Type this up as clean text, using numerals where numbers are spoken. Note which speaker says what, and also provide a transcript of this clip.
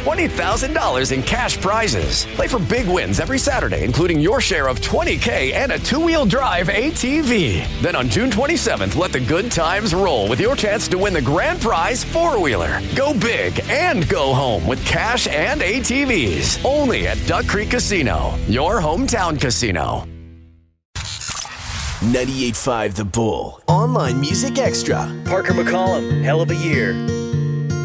Speaker 1: $20,000 in cash prizes. Play for big wins every Saturday, including your share of $20K and a two-wheel drive ATV. Then on June 27th, let the good times roll with your chance to win the grand prize four-wheeler. Go big and go home with cash and ATVs. Only at Duck Creek Casino, your hometown casino.
Speaker 2: 98.5 The Bull. Online Music Extra.
Speaker 3: Parker McCollum, Hell of a Year.